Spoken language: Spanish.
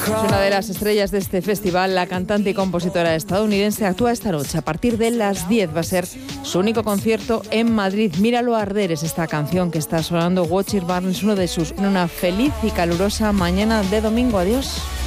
Es una de las estrellas de este festival. La cantante y compositora estadounidense actúa esta noche. A partir de las 10 va a ser su único concierto en Madrid. Míralo arder es esta canción que está sonando. Watch It Burn es uno de sus. Una feliz y calurosa mañana de domingo. Adiós.